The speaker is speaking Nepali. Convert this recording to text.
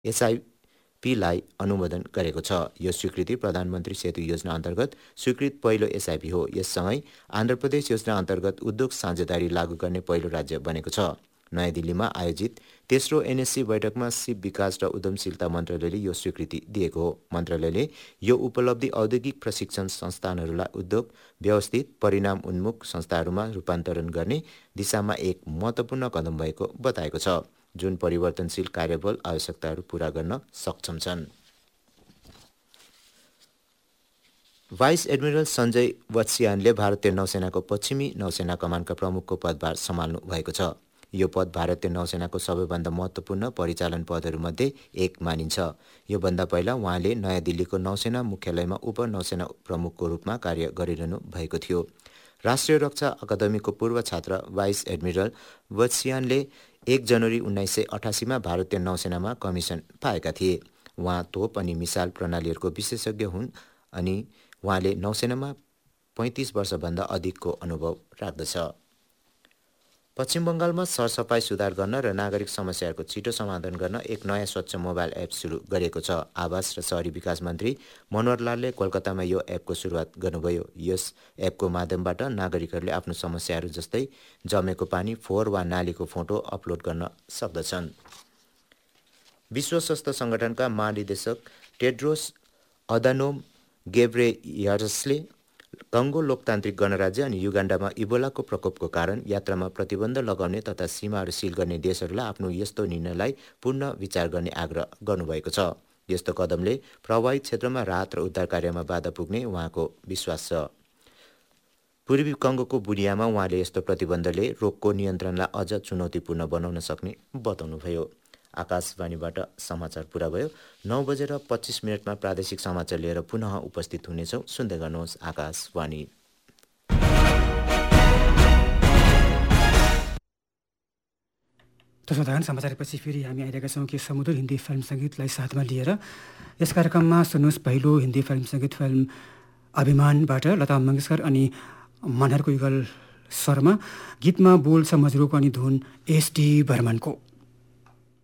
एसआइपीलाई अनुमोदन गरेको छ। यो स्वीकृति प्रधानमन्त्री सेतु योजना अन्तर्गत स्वीकृत पहिलो एसआइपी हो। यससँगै आन्ध्र प्रदेश योजना अन्तर्गत उद्योग साझेदारी लागू गर्ने पहिलो राज्य बनेको छ। नयाँ दिल्लीमा आयोजित तेस्रो एनएससी बैठकमा सिप विकास र उद्यमशीलता मन्त्रालयले यो स्वीकृति दिएको हो। मन्त्रालयले यो उपलब्धि औद्योगिक प्रशिक्षण संस्थानहरूलाई उद्योग व्यवस्थित परिणाम उन्मुख संस्थाहरूमा रूपान्तरण गर्ने दिशामा एक महत्त्वपूर्ण कदम भएको बताएको छ, जुन परिवर्तनशील कार्यबल आवश्यकताहरू पूरा गर्न सक्षम छन्। भाइस एडमिरल सञ्जय वत्सियानले भारतीय नौसेनाको पश्चिमी नौसेना कमानका प्रमुखको पदभार सम्हाल्नु भएको छ। यो पद भारतीय नौसेनाको सबैभन्दा महत्त्वपूर्ण परिचालन पदहरूमध्ये एक मानिन्छ। योभन्दा पहिला उहाँले नयाँ दिल्लीको नौसेना मुख्यालयमा उप नौसेना प्रमुखको रूपमा कार्य गरिरहनु भएको थियो। राष्ट्रिय रक्षा अकादमीको पूर्व छात्र भाइस एडमिरल वत्सियानले 1 जनवरी 1988 भारतीय नौसेनामा कमिसन पाएका थिए। उहाँ तोप अनि मिसाइल प्रणालीहरूको विशेषज्ञ हुन् अनि उहाँले नौसेनामा 35 वर्षभन्दा अधिकको अनुभव राख्दछ। पश्चिम बङ्गालमा सरसफाई सुधार गर्न र नागरिक समस्याहरूको छिटो समाधान गर्न एक नयाँ स्वच्छ मोबाइल एप सुरु गरेको छ। आवास र शहरी विकास मन्त्री मनोहर लालले कोलकातामा यो एपको सुरुवात गर्नुभयो। यस एपको माध्यमबाट नागरिकहरूले आफ्नो समस्याहरू जस्तै जमेको पानी, फोहोर वा नालीको फोटो अपलोड गर्न सक्दछन्। विश्व स्वास्थ्य सङ्गठनका महानिदेशक टेड्रोस अधानोम गेब्रेयससले कङ्गो लोकतान्त्रिक गणराज्य अनि युगान्डामा इबोलाको प्रकोपको कारण यात्रामा प्रतिबन्ध लगाउने तथा सीमाहरू सिल गर्ने देशहरूलाई आफ्नो यस्तो निर्णयलाई पुनः विचार गर्ने आग्रह गर्नुभएको छ। यस्तो कदमले प्रभावित क्षेत्रमा राहत र उद्धार कार्यमा बाधा पुग्ने उहाँको विश्वास छ। पूर्वी कङ्गोको बुनियामा उहाँले यस्तो प्रतिबन्धले रोगको नियन्त्रणलाई अझ चुनौतीपूर्ण बनाउन सक्ने बताउनुभयो। आकाशवाणीबाट समाचार पुरा भयो। 9:25 प्रादेशिक समाचार लिएर पुनः उपस्थित हुनेछौँ। सुन्दै गर्नुहोस् आकाशवाणी। साधारण समाचारपछि फेरि हामी आइरहेका छौँ कि समुद्र हिन्दी फिल्म सङ्गीतलाई साथमा लिएर यस कार्यक्रममा सुन्नुहोस् पहिलो हिन्दी फिल्म सङ्गीत फिल्म अभिमानबाट लता मङ्गेशकर अनि मनहरको युगल स्वरमा। गीतमा बोल छ मजरूको अनि धुन एसडी बर्मनको।